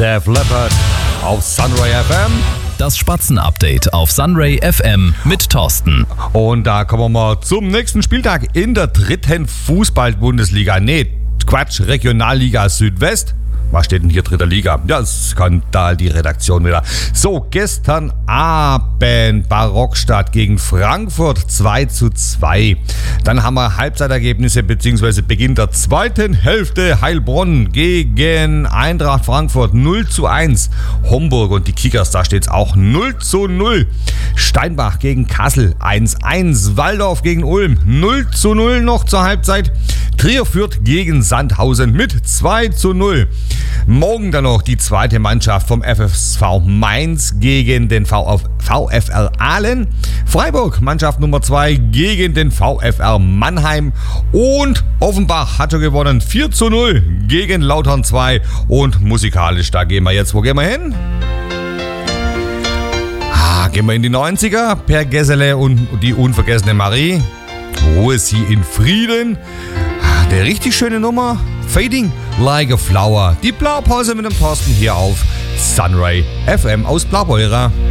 Def Leppard auf Sunray FM. Das Spatzen-Update auf Sunray FM mit Thorsten. Und da kommen wir mal zum nächsten Spieltag in der 3. Fußball-Bundesliga. Nee, Quatsch, Regionalliga Südwest. Was steht denn hier, 3. Liga? Ja, Skandal, die Redaktion wieder. So, gestern Abend Barockstadt gegen Frankfurt 2:2. Dann haben wir Halbzeitergebnisse bzw. Beginn der zweiten Hälfte. Heilbronn gegen Eintracht Frankfurt 0:1. Homburg und die Kickers, da steht es auch 0:0. Steinbach gegen Kassel 1:1. Waldorf gegen Ulm 0:0 noch zur Halbzeit. Trier Fürth gegen Sandhausen mit 2:0. Morgen dann noch die zweite Mannschaft vom FSV Mainz gegen den VfL Aalen. Freiburg, Mannschaft Nummer 2 gegen den VfR Mannheim. Und Offenbach hat schon gewonnen 4:0 gegen Lautern 2. Und musikalisch, da gehen wir jetzt, wo gehen wir hin? Gehen wir in die 90er. Per Gessele und die unvergessene Marie. Ruhe sie in Frieden. Eine richtig schöne Nummer. Fading Like a Flower. Die Blaupause mit dem Thorsten hier auf Sunray FM aus Blaubeurer.